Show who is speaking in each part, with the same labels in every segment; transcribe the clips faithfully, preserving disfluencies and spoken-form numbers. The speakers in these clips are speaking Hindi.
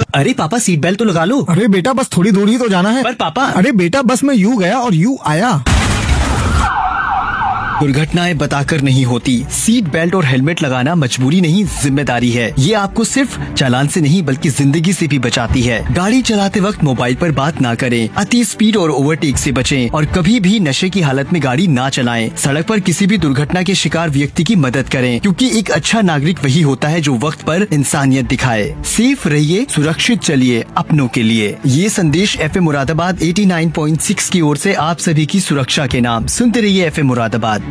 Speaker 1: अरे पापा सीट बेल्ट तो लगा लो।
Speaker 2: अरे बेटा बस थोड़ी दूर ही तो जाना है।
Speaker 1: पर पापा।
Speaker 2: अरे बेटा बस मैं यूं गया और यूं आया।
Speaker 1: दुर्घटनाएं बताकर नहीं होती, सीट बेल्ट और हेलमेट लगाना मजबूरी नहीं जिम्मेदारी है। ये आपको सिर्फ चालान से नहीं बल्कि जिंदगी से भी बचाती है। गाड़ी चलाते वक्त मोबाइल पर बात ना करें, अति स्पीड और ओवरटेक से बचें और कभी भी नशे की हालत में गाड़ी ना चलाएं। सड़क पर किसी भी दुर्घटना के शिकार व्यक्ति की मदद करें, क्योंकि एक अच्छा नागरिक वही होता है जो वक्त पर इंसानियत दिखाए। सेफ रहिए, सुरक्षित चलिए अपनों के लिए। ये संदेश एफ एम मुरादाबाद नवासी पॉइंट छह की ओर से आप सभी की सुरक्षा के नाम। सुनते रहिए F M Moradabad.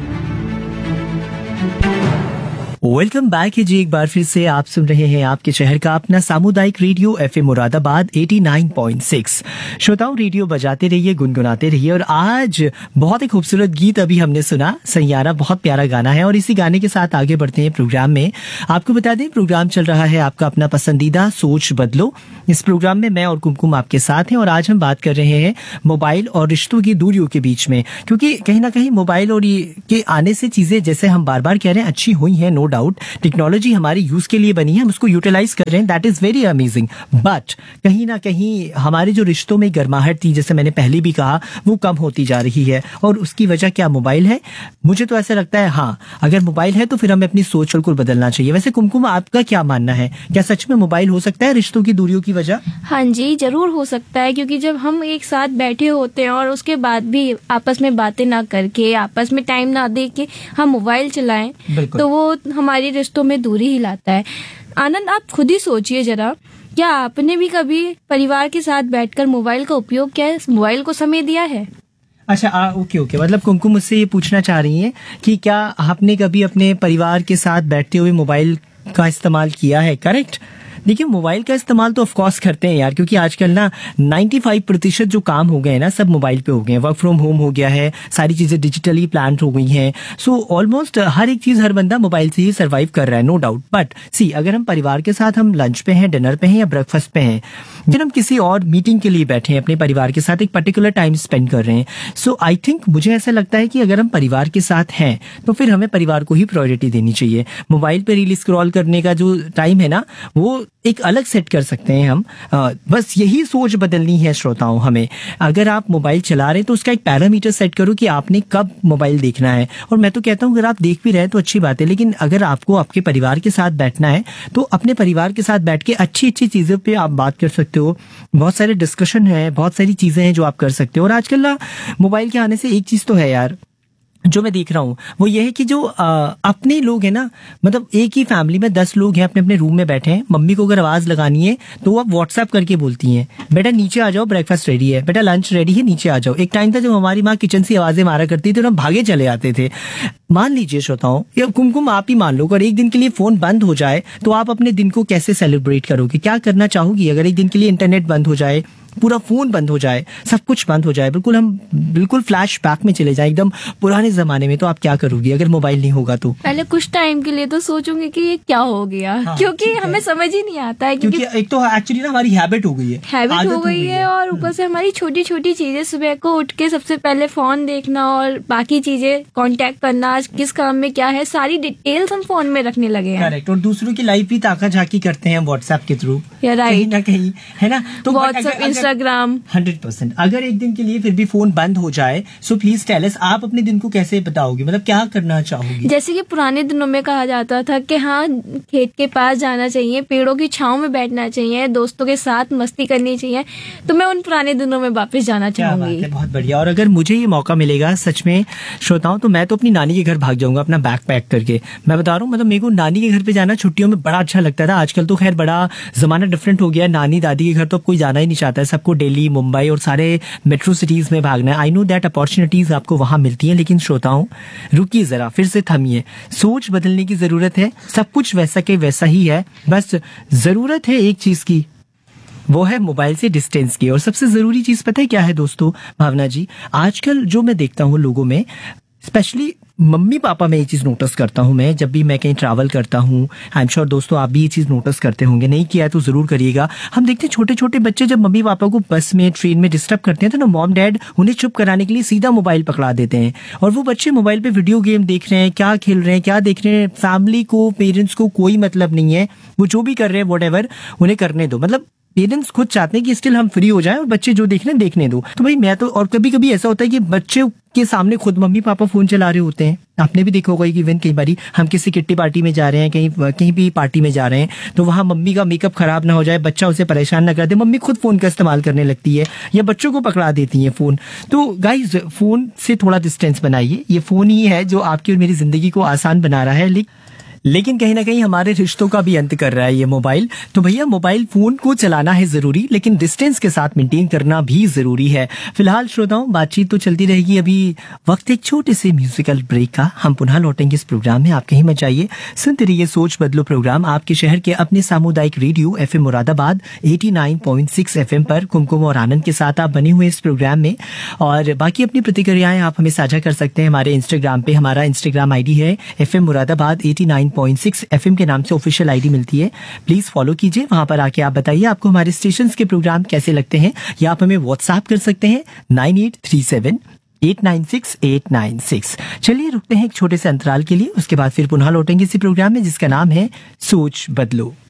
Speaker 3: Welcome back है जी, एक बार फिर से आप सुन रहे हैं आपके शहर का अपना सामुदायिक रेडियो एफएम मुरादाबाद नवासी पॉइंट छह। श्रोताओं, रेडियो बजाते रहिए, गुनगुनाते रहिए। और आज बहुत ही खूबसूरत गीत अभी हमने सुना, सैयारा, बहुत प्यारा गाना है। और इसी गाने के साथ आगे बढ़ते हैं प्रोग्राम में। आपको बता दें प्रोग्राम चल रहा है आपका अपना पसंदीदा सोच बदलो। इस प्रोग्राम में मैं और कुमकुम आपके साथ हैं और आज हम बात कर रहे हैं मोबाइल और रिश्तों की दूरियों के बीच में, क्योंकि कहीं ना कहीं मोबाइल और के आने से चीजें, जैसे हम बार बार कह रहे हैं, अच्छी हुई हैं, नो डाउट। टेक्नोलॉजी हमारी यूज के लिए बनी है, हम उसको यूटिलाइज कर रहे हैं, that is very amazing. But कहीं ना कहीं हमारे जो रिश्तों में गर्माहट थी, जैसे मैंने पहले भी कहा, वो कम होती जा रही है। और उसकी वजह क्या मोबाइल है? मुझे तो ऐसा लगता है हाँ, अगर मोबाइल है तो फिर हमें अपनी सोच बिल्कुल बदलना चाहिए। वैसे कुमकुम, आपका क्या मानना है? क्या सच में मोबाइल हो सकता है रिश्तों की दूरियों की वजह?
Speaker 4: हाँ जी, जरूर हो सकता है, क्योंकि जब हम एक साथ बैठे होते हैं और उसके बाद भी आपस में बातें ना करके, आपस में टाइम ना दे के हम मोबाइल चलाएं, तो वो हमारी रिश्तों में दूरी ही लाता है। आनंद, आप खुद ही सोचिए जरा, क्या आपने भी कभी परिवार के साथ बैठकर मोबाइल का उपयोग किया है, मोबाइल को समय दिया है?
Speaker 3: अच्छा, आ, ओके ओके मतलब कुमकुम मुझसे ये पूछना चाह रही हैं कि क्या आपने कभी अपने परिवार के साथ बैठते हुए मोबाइल का इस्तेमाल किया है, करेक्ट? देखिए, मोबाइल का इस्तेमाल तो ऑफ कोर्स करते हैं यार, क्योंकि आजकल ना पचानवे प्रतिशत जो काम हो गए हैं ना, सब मोबाइल पे हो गए हैं। वर्क फ्रॉम होम हो गया है, सारी चीजें डिजिटली प्लान हो गई हैं। सो ऑलमोस्ट हर एक चीज, हर बंदा मोबाइल से ही सर्वाइव कर रहा है, नो डाउट। बट सी, अगर हम परिवार के साथ हम लंच पे हैं, डिनर पे हैं या ब्रेकफास्ट पे हैं, फिर हम किसी और मीटिंग के लिए बैठे हैं, अपने परिवार के साथ एक पर्टिकुलर टाइम स्पेंड कर रहे हैं, सो आई थिंक मुझे ऐसा लगता है कि अगर हम परिवार के साथ हैं तो फिर हमें परिवार को ही प्रायोरिटी देनी चाहिए। मोबाइल पे रील स्क्रॉल करने का जो टाइम है ना, वो एक अलग सेट कर सकते हैं हम। आ, बस यही सोच बदलनी है श्रोताओं हमें। अगर आप मोबाइल चला रहे हैं तो उसका एक पैरामीटर सेट करो कि आपने कब मोबाइल देखना है। और मैं तो कहता हूँ अगर आप देख भी रहे हैं तो अच्छी बात है, लेकिन अगर आपको आपके परिवार के साथ बैठना है तो अपने परिवार के साथ बैठ के अच्छी अच्छी चीजों पे आप बात कर सकते हो। बहुत सारे डिस्कशन है, बहुत सारी चीजें हैं जो आप कर सकते हो। और आजकल ना मोबाइल के आने से एक चीज तो है यार, जो मैं देख रहा हूँ वो ये है कि जो आ, अपने लोग हैं ना, मतलब एक ही फैमिली में दस लोग हैं, अपने अपने रूम में बैठे हैं। मम्मी को अगर आवाज लगानी है तो वो अब व्हाट्सएप करके बोलती हैं, बेटा नीचे आ जाओ, ब्रेकफास्ट रेडी है, बेटा लंच रेडी है, नीचे आ जाओ। एक टाइम था जब हमारी माँ किचन से आवाजें मारा करती थी और हम भागे चले आते थे। मान लीजिए श्रोताओं, या कुमकुम आप ही मान लो, अगर एक दिन के लिए फोन बंद हो जाए तो आप अपने दिन को कैसे सेलिब्रेट करोगे? क्या करना चाहोगी अगर एक दिन के लिए इंटरनेट बंद हो जाए, पूरा फोन बंद हो जाए, सब कुछ बंद हो जाए, बिल्कुल हम बिल्कुल फ्लैश बैक में चले जाए एकदम पुराने जमाने में, तो आप क्या करोगी अगर मोबाइल नहीं होगा तो?
Speaker 4: पहले कुछ टाइम के लिए तो सोचूंगी कि ये क्या हो गया, हाँ, क्योंकि हमें समझ ही नहीं आता है,
Speaker 3: क्योंकि, क्योंकि एक तो एक्चुअली ना हमारी हैबिट हो गई है,
Speaker 4: हैबिट हो गई है, और ऊपर से हमारी छोटी छोटी चीजें, सुबह को उठ के सबसे पहले फोन देखना और बाकी चीजें कांटेक्ट करना, आज किस काम में क्या है, सारी डिटेल्स हम फोन में रखने लगे हैं।
Speaker 3: करेक्ट। और दूसरों की लाइफ भी ताका झाकी करते हैं व्हाट्सएप के थ्रू,
Speaker 4: राइट
Speaker 3: ना कहीं, है ना?
Speaker 4: तो व्हाट्सएप, इंस्टाग्राम,
Speaker 3: हंड्रेड परसेंट। अगर एक दिन के लिए फिर भी फोन बंद हो जाए, सो प्लीज टेल अस, आप अपने दिन को कैसे बताओगे, मतलब क्या करना चाहोगी?
Speaker 4: जैसे कि पुराने दिनों में कहा जाता था कि हाँ, खेत के पास जाना चाहिए, पेड़ों की छांव में बैठना चाहिए, दोस्तों के साथ मस्ती करनी चाहिए, तो मैं उन पुराने दिनों में वापस जाना चाहूंगी।
Speaker 3: बहुत बढ़िया। और अगर मुझे ये मौका मिलेगा सच में श्रोताओं, तो मैं तो अपनी नानी के घर भाग जाऊंगा अपना बैग पैक करके। मैं बता रहा हूँ, मतलब मेरे को नानी के घर पे जाना छुट्टियों में बड़ा अच्छा लगता था। आजकल तो खैर बड़ा जमाना डिफरेंट हो गया है, नानी दादी के घर तो अब कोई जाना ही नहीं चाहता है, सबको दिल्ली, मुंबई और सारे मेट्रो सिटीज में भागना है। आई नो दैट अपॉर्चुनिटीज आपको वहां मिलती हैं, लेकिन श्रोताओं रुकिए जरा, फिर से थमिए, सोच बदलने की जरूरत है। सब कुछ वैसा के वैसा ही है, बस जरूरत है एक चीज की, वो है मोबाइल से डिस्टेंस की। और सबसे जरूरी चीज पता है क्या है दोस्तों, भावना जी? आजकल जो मैं देखता हूँ लोगों में, स्पेशली मम्मी पापा में ये चीज नोटिस करता हूं मैं, जब भी मैं कहीं ट्रैवल करता हूं, आई एम श्योर दोस्तों आप भी ये चीज नोटिस करते होंगे, नहीं किया है तो जरूर करिएगा। हम देखते हैं छोटे छोटे बच्चे जब मम्मी पापा को बस में, ट्रेन में डिस्टर्ब करते हैं तो ना मॉम डैड उन्हें चुप कराने के लिए सीधा मोबाइल पकड़ा देते हैं, और वो बच्चे मोबाइल पे वीडियो गेम देख रहे हैं, क्या खेल रहे हैं, क्या देख रहे हैं, फैमिली को, पेरेंट्स को कोई मतलब नहीं है, वो जो भी कर रहे हैं व्हाटएवर, उन्हें करने दो। मतलब पेरेंट्स खुद चाहते हैं कि स्टिल हम फ्री हो जाएं और बच्चे जो देखने देखने दो। तो भाई मैं तो, और कभी कभी ऐसा होता है कि बच्चे के सामने खुद मम्मी पापा फोन चला रहे होते हैं। आपने भी देखा होगा कि इवन कई बारी हम किसी किट्टी पार्टी में जा रहे हैं, कहीं कहीं भी पार्टी में जा रहे हैं, तो वहां मम्मी का मेकअप खराब ना हो जाए, बच्चा उसे परेशान ना कर दे, मम्मी खुद फोन का इस्तेमाल करने लगती है या बच्चों को पकड़ा देती है फोन। तो गाइज फोन से थोड़ा डिस्टेंस बनाइए। ये फोन ही है जो आपकी और मेरी जिंदगी को आसान बना रहा है, लेकिन लेकिन कहीं ना कहीं हमारे रिश्तों का भी अंत कर रहा है ये मोबाइल। तो भैया मोबाइल फोन को चलाना है जरूरी, लेकिन डिस्टेंस के साथ मेंटेन करना भी जरूरी है। फिलहाल श्रोताओं, बातचीत तो चलती रहेगी, अभी वक्त एक छोटे से म्यूजिकल ब्रेक का। हम पुनः लौटेंगे इस प्रोग्राम में, आप कहीं मत जाइए, सुनते रहिए सोच बदलो प्रोग्राम आपके शहर के अपने सामुदायिक रेडियो एफएम मुरादाबाद नवासी पॉइंट छह एफएम पर। कुमकुम और आनंद के साथ आप बने हुए इस प्रोग्राम में, और बाकी अपनी प्रतिक्रियाएं आप हमें साझा कर सकते हैं हमारे इंस्टाग्राम पे। हमारा इंस्टाग्राम आईडी है एफएम मुरादाबाद नवासी पॉइंट छह एफएम के नाम से ऑफिशियल आईडी मिलती है, प्लीज फॉलो कीजिए। वहां पर आके आप बताइए आपको हमारे स्टेशन के प्रोग्राम कैसे लगते हैं, या आप हमें व्हाट्सएप कर सकते हैं nine eight three seven eight nine six eight nine six. चलिए रुकते हैं एक छोटे से अंतराल के लिए, उसके बाद फिर पुनः लौटेंगे इसी प्रोग्राम में जिसका नाम है सोच बदलो।